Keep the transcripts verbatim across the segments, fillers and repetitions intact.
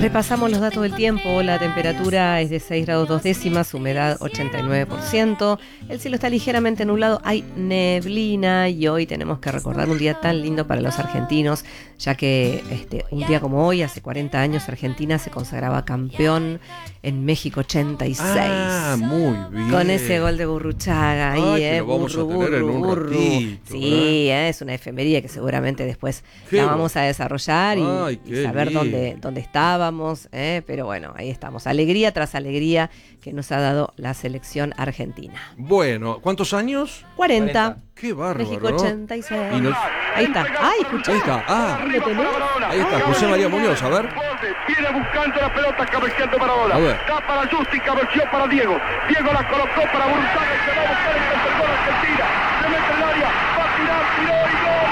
Repasamos los datos del tiempo. La temperatura es de seis grados dos décimas, humedad ochenta y nueve por ciento. El cielo está ligeramente nublado, hay neblina y hoy tenemos que recordar un día tan lindo para los argentinos, ya que este, un día como hoy, hace cuarenta años, Argentina se consagraba campeón en México ochenta y seis. Ah, muy bien. Con ese gol de Burruchaga ahí, Ay, eh, que lo vamos burru, a tener burru, en un burru. ratito, Sí, eh, es una efemería que seguramente después Qué la bueno. vamos a desarrollar y, Ay, y qué saber lindo. dónde, dónde estábamos, eh, pero bueno, ahí estamos. Alegría tras alegría que nos ha dado la selección argentina. Bueno, ¿cuántos años? cuarenta. Qué bárbaro. México ochenta y seis. Y no- Ahí está. Ay, escuchá. Ahí está. Ah, ¿Lo tenés? ahí está. José María Muñoz, a ver. Viene buscando la pelota, cabeceando para ahora. A ver. Da para Justi, cabeció para Diego. Diego la colocó para Burruchaga y se va a buscar el tercer gol Argentina. Se mete en el área, va a tirar, tiró y gol.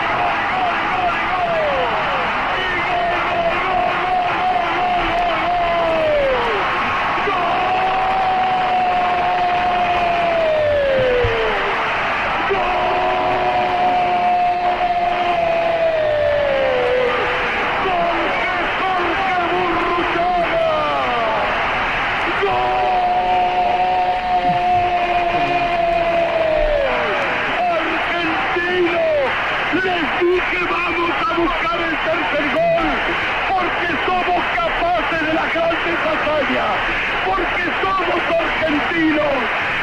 Les dije vamos a buscar el tercer gol, porque somos capaces de la grande hazaña, porque somos argentinos.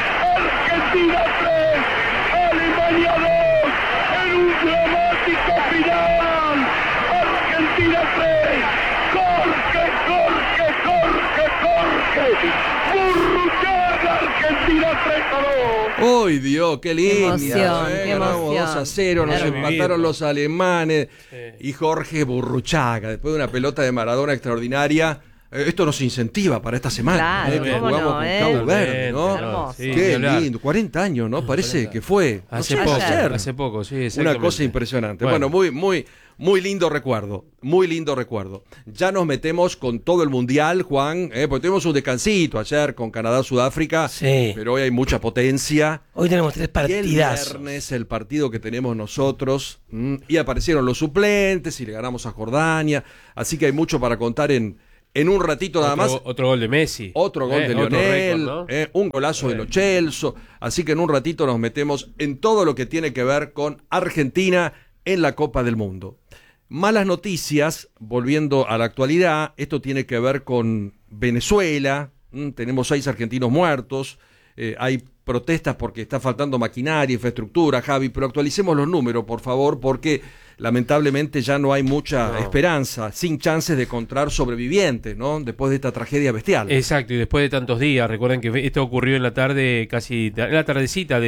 Argentina tres, Alemania dos, en un dramático final. Argentina tres, Jorge, Jorge, Jorge, Jorge. Burruchaga, Argentina tres a dos. ¡Uy, Dios! ¡Qué lindo! emoción, qué Ganamos emoción. dos a cero, nos Hermoso. empataron los alemanes. Y Jorge Burruchaga, después de una pelota de Maradona extraordinaria. Eh, esto nos incentiva para esta semana. Claro, eh, que cómo jugamos no, con eh. Cabo Verde, ¿no? Hermoso. Sí, Qué ni hablar. lindo, cuarenta años, ¿no? Parece que fue. no Hace sé, poco, ayer. hace poco, sí, Una exactamente. cosa impresionante. Bueno. Bueno, muy, muy, muy lindo recuerdo. Muy lindo recuerdo. Ya nos metemos con todo el mundial, Juan, ¿eh? Porque tuvimos un descansito ayer con Canadá-Sudáfrica. Sí. Pero hoy hay mucha potencia. Hoy tenemos tres Y el partidazos. viernes el partido que tenemos nosotros. mm, Y aparecieron los suplentes y le ganamos a Jordania. Así que hay mucho para contar en, en un ratito nada Otro, más. otro gol de Messi. Otro gol Eh, de otro Lionel, récord, ¿no? eh, un golazo de Lo Celso. Así que en un ratito nos metemos en todo lo que tiene que ver con Argentina en la Copa del Mundo. Malas noticias, volviendo a la actualidad, esto tiene que ver con Venezuela. mm, Tenemos seis argentinos muertos. eh, hay protestas porque está faltando maquinaria, infraestructura, Javi, pero actualicemos los números, por favor, porque lamentablemente ya no hay mucha No. esperanza, sin chances de encontrar sobrevivientes, ¿no? Después de esta tragedia bestial. Exacto, y después de tantos días, recuerden que esto ocurrió en la tarde, casi en la tardecita de